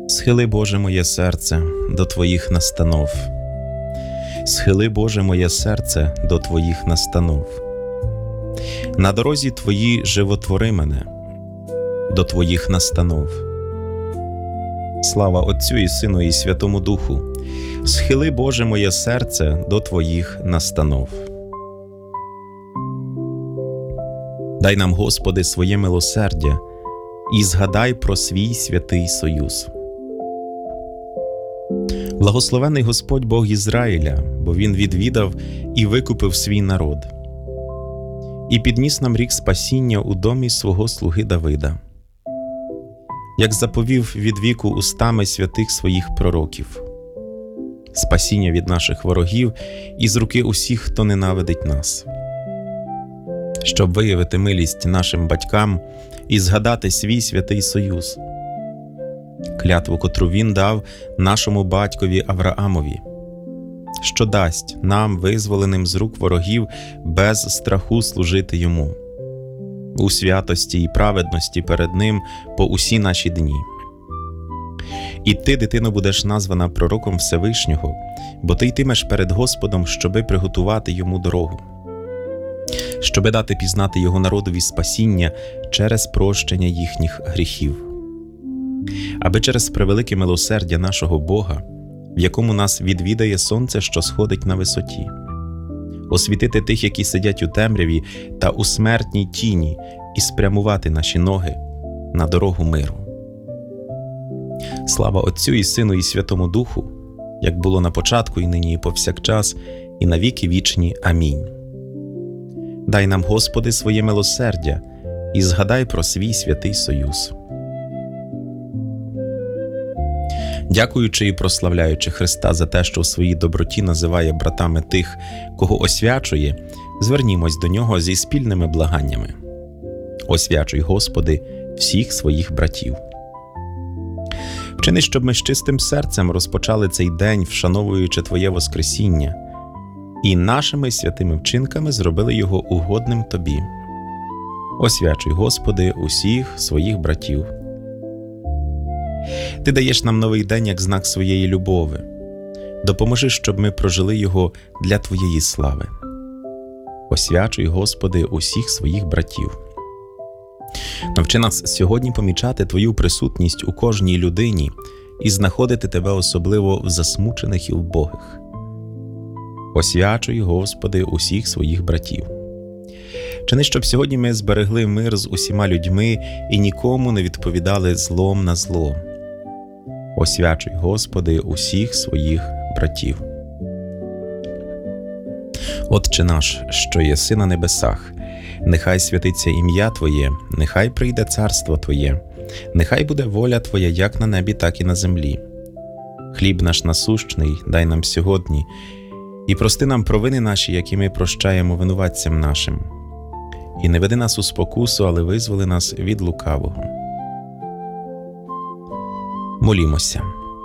Схили, Боже, моє серце до Твоїх настанов. Схили, Боже, моє серце до Твоїх настанов. На дорозі Твоїй животвори мене до Твоїх настанов. Слава Отцю і Сину і Святому Духу. Схили, Боже, моє серце до Твоїх настанов. Дай нам, Господи, своє милосердя і згадай про свій святий союз. Благословений Господь Бог Ізраїля, бо Він відвідав і викупив свій народ, і підніс нам рік спасіння у домі свого слуги Давида, як заповів від віку устами святих своїх пророків, спасіння від наших ворогів і з руки усіх, хто ненавидить нас, щоб виявити милість нашим батькам і згадати свій святий союз, клятву, котру Він дав нашому батькові Авраамові, що дасть нам, визволеним з рук ворогів, без страху служити Йому, у святості і праведності перед Ним по усі наші дні. І ти, дитино, будеш названа пророком Всевишнього, бо ти йтимеш перед Господом, щоби приготувати Йому дорогу, щоби дати пізнати Його народові спасіння через прощення їхніх гріхів, аби через превелике милосердя нашого Бога, в якому нас відвідає сонце, що сходить на висоті, освітити тих, які сидять у темряві та у смертній тіні, і спрямувати наші ноги на дорогу миру. Слава Отцю і Сину і Святому Духу, як було на початку, і нині, і повсякчас, і на віки вічні. Амінь. Дай нам, Господи, своє милосердя і згадай про свій святий союз. Дякуючи і прославляючи Христа за те, що в своїй доброті називає братами тих, кого освячує, звернімось до Нього зі спільними благаннями. Освячуй, Господи, всіх своїх братів. Вчини, щоб ми з чистим серцем розпочали цей день, вшановуючи Твоє Воскресіння, і нашими святими вчинками зробили його угодним Тобі. Освячуй, Господи, усіх своїх братів. Ти даєш нам новий день як знак своєї любови. Допоможи, щоб ми прожили його для Твоєї слави. Освячуй, Господи, усіх своїх братів. Навчи нас сьогодні помічати Твою присутність у кожній людині і знаходити Тебе особливо в засмучених і вбогих. Освячуй, Господи, усіх своїх братів. Чини, щоб сьогодні ми зберегли мир з усіма людьми і нікому не відповідали злом на зло. Освячуй, Господи, усіх своїх братів. Отче наш, що єси на небесах, нехай святиться ім'я Твоє, нехай прийде царство Твоє, нехай буде воля Твоя як на небі, так і на землі. Хліб наш насущний дай нам сьогодні, і прости нам провини наші, які ми прощаємо винуватцям нашим. І не веди нас у спокусу, але визволи нас від лукавого. Молімося.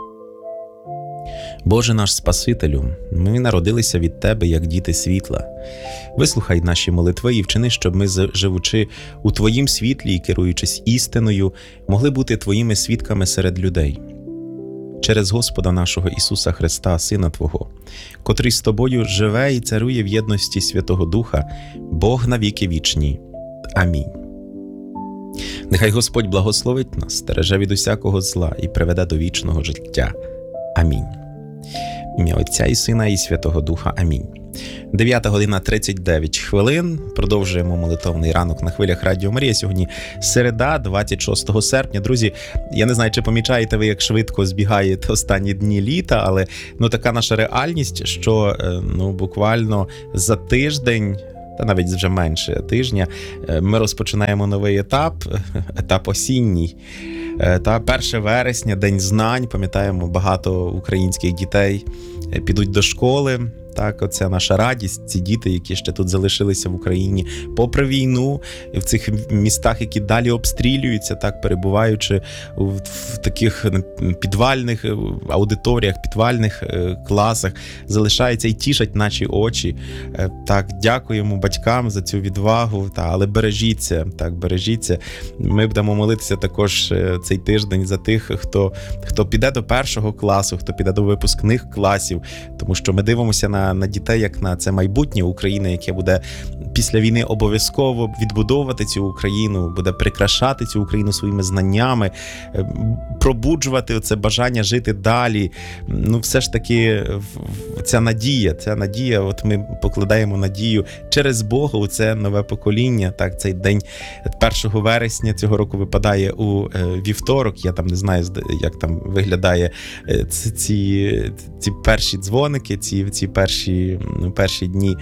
Боже наш Спасителю, ми народилися від Тебе, як діти світла. Вислухай наші молитви і вчини, щоб ми, живучи у Твоїм світлі і керуючись істиною, могли бути Твоїми свідками серед людей. Через Господа нашого Ісуса Христа, Сина Твого, котрий з Тобою живе і царує в єдності Святого Духа, Бог на віки вічні. Амінь. Нехай Господь благословить нас, стереже від усякого зла і приведе до вічного життя. Амінь. В ім'я Отця і Сина і Святого Духа. Амінь. 9:39. Продовжуємо молитовний ранок на хвилях Радіо Марія. Сьогодні середа, 26 серпня. Друзі, я не знаю, чи помічаєте ви, як швидко збігають останні дні літа, але така наша реальність, що буквально за тиждень, та навіть вже менше тижня, ми розпочинаємо новий етап осінній. Та 1 вересня, День знань, пам'ятаємо, багато українських дітей підуть до школи, так, оця наша радість, ці діти, які ще тут залишилися в Україні, попри війну, в цих містах, які далі обстрілюються, так, перебуваючи в таких підвальних аудиторіях, підвальних класах, залишаються і тішать наші очі. Так, дякуємо батькам за цю відвагу, але бережіться, так, бережіться. Ми будемо молитися також цей тиждень за тих, хто піде до першого класу, хто піде до випускних класів, тому що ми дивимося на дітей як на це майбутнє України, яке буде після війни обов'язково відбудовувати цю Україну, буде прикрашати цю Україну своїми знаннями, пробуджувати це бажання жити далі. Все ж таки ця надія, от ми покладаємо надію через Бога у це нове покоління. Так, цей день 1 вересня цього року випадає у вівторок. Я там не знаю, як там виглядає ці перші дзвоники, ці перші дні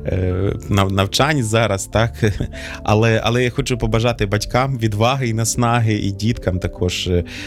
навчань зараз, так. Але я хочу побажати батькам відваги і наснаги, і діткам також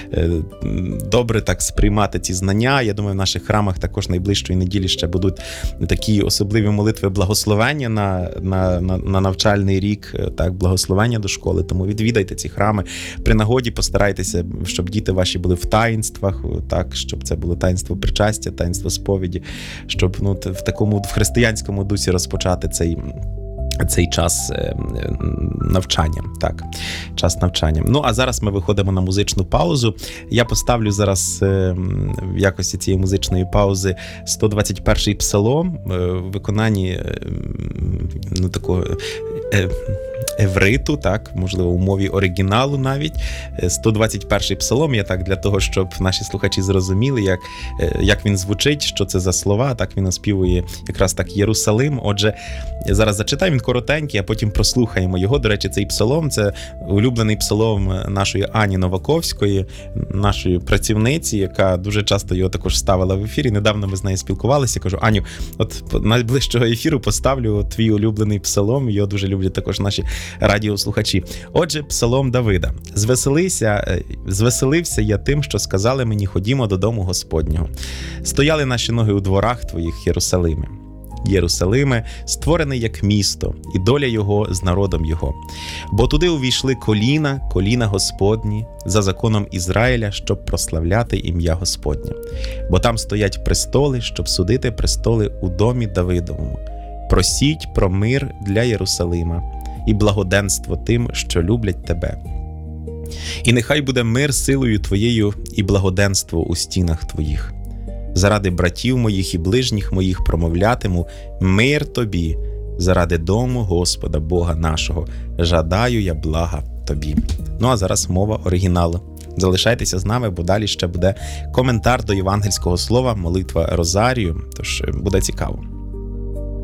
добре так сприймати ці знання. Я думаю, в наших храмах також найближчої неділі ще будуть такі особливі молитви благословення на навчальний рік, так, благословення до школи. Тому відвідайте ці храми. При нагоді постарайтеся, щоб діти ваші були в таїнствах, так, щоб це було таїнство причастя, таїнство сповіді, щоб в такому в християнському дусі розпочати цей час навчання. Так, час навчання. А зараз ми виходимо на музичну паузу. Я поставлю зараз в якості цієї музичної паузи 121-й псалом в виконанні такого евриту, так, можливо, у мові оригіналу навіть. 121-й псалом, я так для того, щоб наші слухачі зрозуміли, як він звучить, що це за слова, так він оспівує якраз так Єрусалим. Отже, я зараз зачитаю, він коротенький, а потім прослухаємо його. До речі, цей псалом – це улюблений псалом нашої Ані Новаковської, нашої працівниці, яка дуже часто його також ставила в ефірі. Недавно ми з нею спілкувалися. Кажу: Аню, от найближчого ефіру поставлю твій улюблений псалом. Його дуже люблять також наші радіослухачі. Отже, псалом Давида. Звеселився я тим, що сказали мені: ходімо додому Господнього. Стояли наші ноги у дворах твоїх, Єрусалиме. Єрусалиме, створений як місто, і доля його з народом його. Бо туди увійшли коліна Господні, за законом Ізраїля, щоб прославляти ім'я Господнє. Бо там стоять престоли, щоб судити престоли у домі Давидовому. Просіть про мир для Єрусалима і благоденство тим, що люблять тебе. І нехай буде мир силою твоєю і благоденство у стінах твоїх. Заради братів моїх і ближніх моїх промовлятиму: мир тобі, заради дому Господа Бога нашого, жадаю я блага тобі. А зараз мова оригіналу. Залишайтеся з нами, бо далі ще буде коментар до євангельського слова, молитва Розарію, тож буде цікаво.